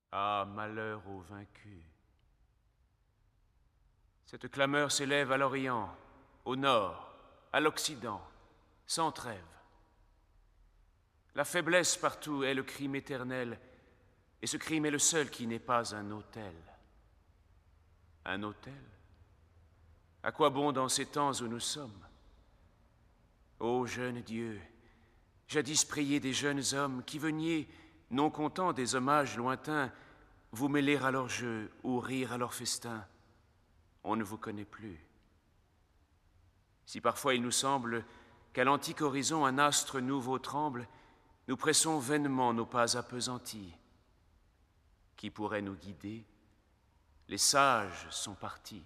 Ah, malheur aux vaincus! Cette clameur s'élève à l'Orient, au Nord, à l'Occident, sans trêve. La faiblesse partout est le crime éternel, et ce crime est le seul qui n'est pas un autel. Un autel? À quoi bon dans ces temps où nous sommes? Ô jeune Dieu, jadis priez des jeunes hommes qui veniez, non contents des hommages lointains, vous mêler à leur jeu ou rire à leur festin. On ne vous connaît plus. Si parfois il nous semble qu'à l'antique horizon un astre nouveau tremble, nous pressons vainement nos pas appesantis. Qui pourrait nous guider? Les sages sont partis.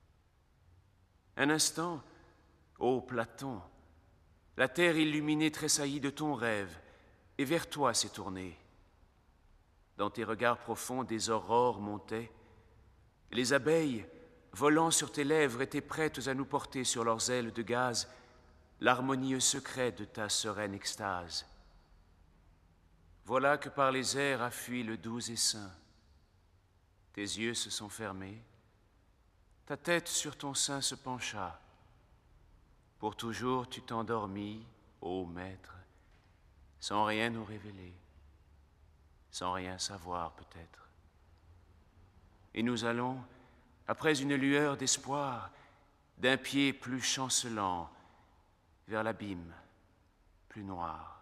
Un instant, ô Platon, la terre illuminée tressaillit de ton rêve, et vers toi s'est tournée. Dans tes regards profonds des aurores montaient. Les abeilles, volant sur tes lèvres, étaient prêtes à nous porter sur leurs ailes de gaz l'harmonieux secret de ta sereine extase. Voilà que par les airs a fui le doux essaim. Tes yeux se sont fermés, ta tête sur ton sein se pencha. Pour toujours tu t'endormis, ô maître, sans rien nous révéler, sans rien savoir peut-être. Et nous allons, après une lueur d'espoir, d'un pied plus chancelant, vers l'abîme plus noir.